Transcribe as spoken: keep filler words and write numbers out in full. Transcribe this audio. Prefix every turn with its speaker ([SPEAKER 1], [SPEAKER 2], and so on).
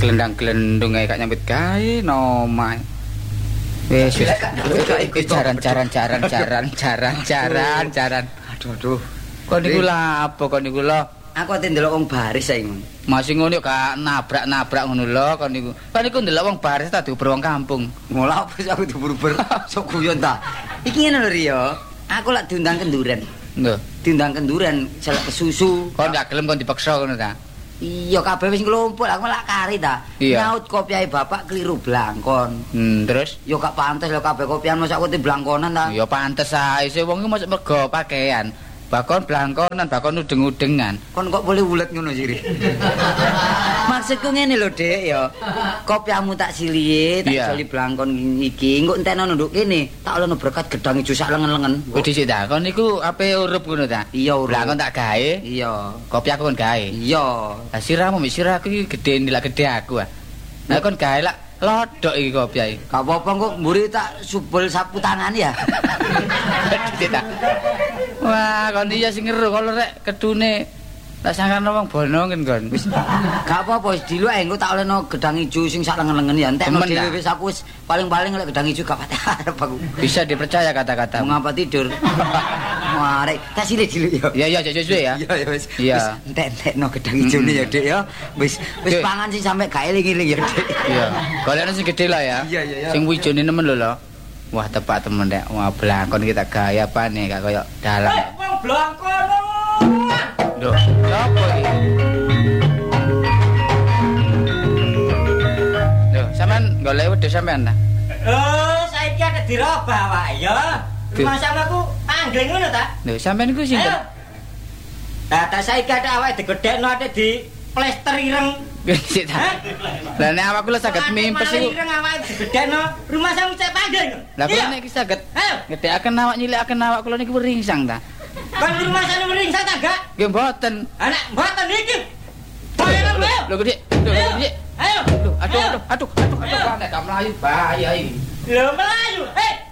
[SPEAKER 1] glendang-glendung ae gak nyambut gawe nomah. Wis wis jaran jaran jaran jaran jaran jaran jaran.
[SPEAKER 2] Aduh aduh.
[SPEAKER 1] Kon niku lha apa kon niku lho?
[SPEAKER 2] Aku ate ndelok wong baris saiki.
[SPEAKER 1] Masih ngono gak nabrak-nabrak ngono lho kon niku. Kon niku ndelok wong baris ta diuber wong kampung.
[SPEAKER 2] Ngolah apa aku diuber-uber sok guyon ta. Iki ngene lho Rio. Aku lak diundang kenduren.
[SPEAKER 1] Lho,
[SPEAKER 2] diundang kenduren selek kesusu.
[SPEAKER 1] Kon gak gelem kon dipaksa ngono ta?
[SPEAKER 2] Iya kabeh wis nglumpuk aku malah kari ta. Nyaut kopiahe bapak keliru blangkon.
[SPEAKER 1] Hmm, terus
[SPEAKER 2] yo gak pantes lho kabeh kopian mosok kote blangkonan ta.
[SPEAKER 1] Ya pantes ae sih wong iki mosok mergo pakaian. Bakon blangkonan, bakon udeng-udengan.
[SPEAKER 2] Kon kok boleh ulet ngono sih. Maksudku ngene lho, Dik, ya. Kopiamu tak silihe, tak soli blangkon iki. Engko entekno nduk kene, tak olehno berkat gedang ijo sak lengen-lengen.
[SPEAKER 1] Wis dhisik ta, kon niku ape urup ngono ta?
[SPEAKER 2] Iya, urup.
[SPEAKER 1] Blangkon tak gawe.
[SPEAKER 2] Iya.
[SPEAKER 1] Kopi aku kon gawe.
[SPEAKER 2] Iya.
[SPEAKER 1] Lah siramu mbek sirahku iki gedhe nilak gedhe aku ah. Lah kon gawe lak lodok iki kopi ae.
[SPEAKER 2] Gak apa-apa kok mburi tak subul sapu tangan ya.
[SPEAKER 1] Dhisik ta. Wah, kon iya sing ngeru kalau rek kedune tak sangkane wong bonongen kon.
[SPEAKER 2] Wis gak apa-apa wis diluk engko tak olehno gedang ijo sing sak lengen-lengen ya entekno dhewe wis aku wis paling-paling lek gedang ijo gak pati arep aku.
[SPEAKER 1] Bisa dipercaya kata-kata.
[SPEAKER 2] Mengapa tidur? Marek, tak sile diluk ya.
[SPEAKER 1] Iya iya suwe ya.
[SPEAKER 2] Iya ya wis.
[SPEAKER 1] Iya.
[SPEAKER 2] Entek-entekno gedang ijone ya, Dik ya. Wis wis pangan sing sampe gak eling-eling ya, Dik.
[SPEAKER 1] Iya. Golekno sing gedhe lah ya.
[SPEAKER 2] Iya iya iya.
[SPEAKER 1] Sing wijone nemen lho lho. Wah tepak temen nek wah blangkon kita gaya apane gak koyo dalang.
[SPEAKER 3] Eh, wong blangkon.
[SPEAKER 1] Lho, sapa iki? Lho, sampean golek wedhus sampean ta?
[SPEAKER 3] Oh, saiki ada dirobah wae ya. Rumah samaku angling ngono ta?
[SPEAKER 1] Lho, sampean iku sinten?
[SPEAKER 3] Lah ta saiki ada awake digedhekno ate di plester ireng.
[SPEAKER 1] Sik ta. Lah nek awakku lho saged mimpes iku.
[SPEAKER 3] Ireng awake digedhekno, rumah samu cek panggil.
[SPEAKER 1] Lah kok nek iki saged ngedekaken awak nyilikaken awak kula niku ringsang ta.
[SPEAKER 3] Kan rumah sana ringsang ta gak?
[SPEAKER 1] Nggih mboten.
[SPEAKER 3] Anak mboten iki.
[SPEAKER 1] Lho gede, lho gede.
[SPEAKER 3] Ayo.
[SPEAKER 1] Aduh, aduh, aduh, aduh, aduh, nek gak mlayu bahaya iki.
[SPEAKER 3] Lho melayu. Eh,